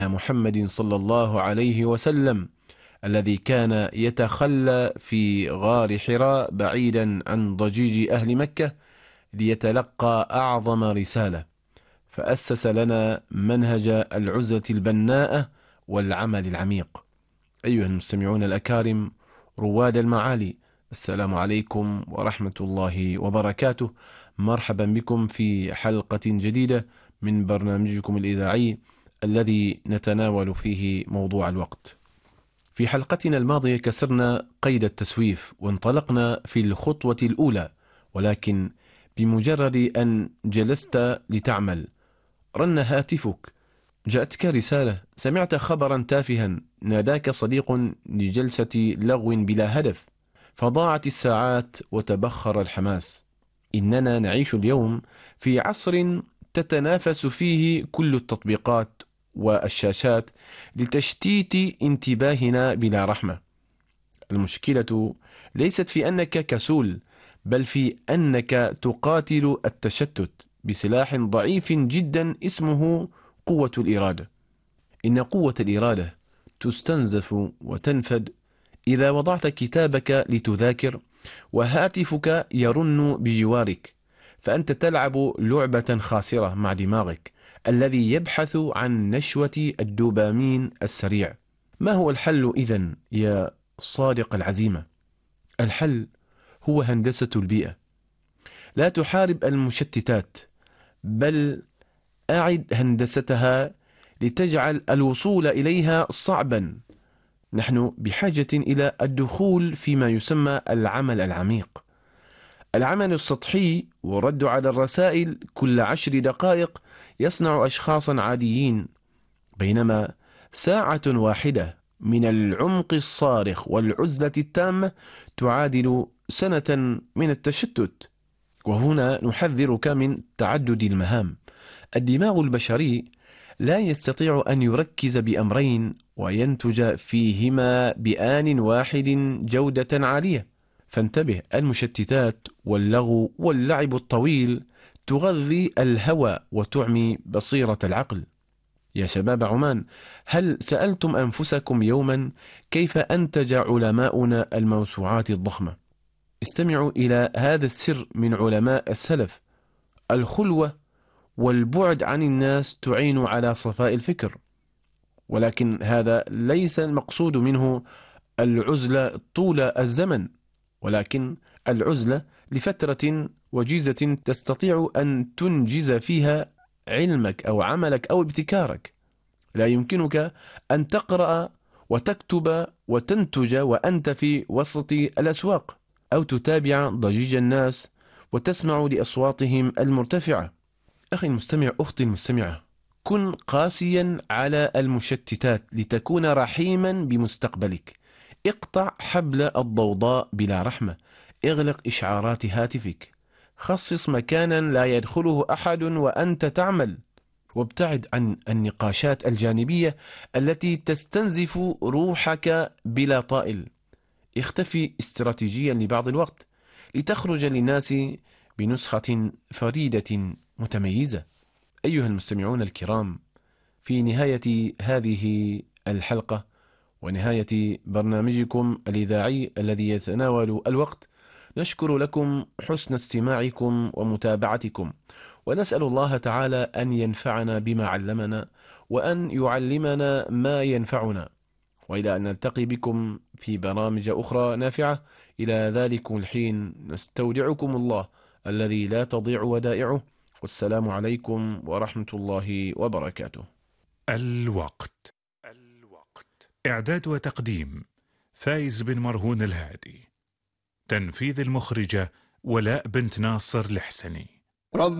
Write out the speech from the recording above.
محمد صلى الله عليه وسلم الذي كان يتخلى في غار حراء بعيدا عن ضجيج أهل مكة ليتلقى أعظم رسالة، فأسس لنا منهج العزلة البناءة والعمل العميق. أيها المستمعون الأكارم رواد المعالي، السلام عليكم ورحمة الله وبركاته. مرحبا بكم في حلقة جديدة من برنامجكم الإذاعي الذي نتناول فيه موضوع الوقت. في حلقتنا الماضية كسرنا قيد التسويف وانطلقنا في الخطوة الأولى، ولكن بمجرد أن جلست لتعمل رن هاتفك، جاءتك رسالة، سمعت خبرا تافها، ناداك صديق لجلسة لغو بلا هدف، فضاعت الساعات وتبخر الحماس. إننا نعيش اليوم في عصر تتنافس فيه كل التطبيقات والشاشات لتشتيت انتباهنا بلا رحمة. المشكلة ليست في أنك كسول، بل في أنك تقاتل التشتت بسلاح ضعيف جدا اسمه قوة الإرادة. إن قوة الإرادة تستنزف وتنفد إذا وضعت كتابك لتذاكر وهاتفك يرن بجوارك، فأنت تلعب لعبة خاسرة مع دماغك الذي يبحث عن نشوة الدوبامين السريع. ما هو الحل إذن يا صادق العزيمة؟ الحل هو هندسة البيئة. لا تحارب المشتتات، بل أعد هندستها لتجعل الوصول إليها صعبا. نحن بحاجة إلى الدخول فيما يسمى العمل العميق. العمل السطحي والرد على الرسائل كل 10 دقائق يصنع أشخاصا عاديين، بينما ساعة واحدة من العمق الصارخ والعزلة التامة تعادل سنة من التشتت. وهنا نحذرك من تعدد المهام. الدماغ البشري لا يستطيع أن يركز بأمرين وينتج فيهما بآن واحد جودة عالية. فانتبه، المشتتات واللغو واللعب الطويل تغذي الهوى وتعمي بصيرة العقل. يا شباب عمان، هل سألتم أنفسكم يوما كيف أنتج علماؤنا الموسوعات الضخمة؟ استمعوا إلى هذا السر من علماء السلف: الخلوة والبعد عن الناس تعين على صفاء الفكر. ولكن هذا ليس المقصود منه العزلة طول الزمن، ولكن العزلة لفترة وجيزة تستطيع أن تنجز فيها علمك أو عملك أو ابتكارك. لا يمكنك أن تقرأ وتكتب وتنتج وأنت في وسط الأسواق، أو تتابع ضجيج الناس وتسمع لأصواتهم المرتفعة. أخي المستمع، أختي المستمعة، كن قاسيا على المشتتات لتكون رحيما بمستقبلك. اقطع حبل الضوضاء بلا رحمة، اغلق إشعارات هاتفك، خصص مكانا لا يدخله أحد وأنت تعمل، وابتعد عن النقاشات الجانبية التي تستنزف روحك بلا طائل. اختفي استراتيجيا لبعض الوقت لتخرج للناس بنسخة فريدة متميزة. أيها المستمعون الكرام، في نهاية هذه الحلقة ونهاية برنامجكم الإذاعي الذي يتناول الوقت، نشكر لكم حسن استماعكم ومتابعتكم، ونسأل الله تعالى أن ينفعنا بما علمنا وأن يعلمنا ما ينفعنا، وإلى أن نلتقي بكم في برامج أخرى نافعة. إلى ذلك الحين نستودعكم الله الذي لا تضيع ودائعه، والسلام عليكم ورحمة الله وبركاته. الوقت. إعداد وتقديم فايز بن مرهون الهادي. تنفيذ المخرجة ولاء بنت ناصر الحسني.